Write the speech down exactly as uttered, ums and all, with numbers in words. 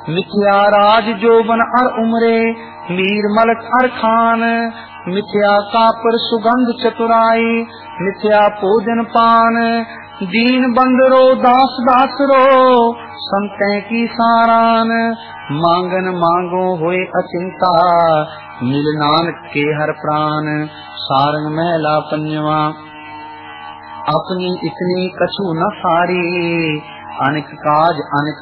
मिथ्या राज जोबन अर उमरे, मीर मलक अर खान। मिथ्या कापर सुगंध चतुराई, मिथ्या भोजन पान। दीन बंदरो दास दासरो, संतै की सारान। मांगन मांगो होए अचिंता, मिल नानक के हर प्राण। सारंग महला पंजवा। अपनी इतनी कछु न सारी, अनेक काज अनेक